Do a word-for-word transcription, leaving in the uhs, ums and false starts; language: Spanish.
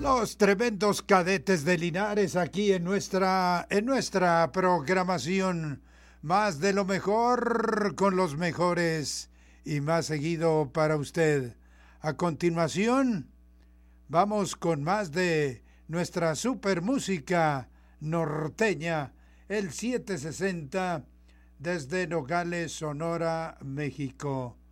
Los tremendos cadetes de Linares aquí en nuestra, en nuestra programación. Más de lo mejor con los mejores y más seguido para usted. A continuación, vamos con más de nuestra super música norteña, el setecientos sesenta desde Nogales, Sonora, México.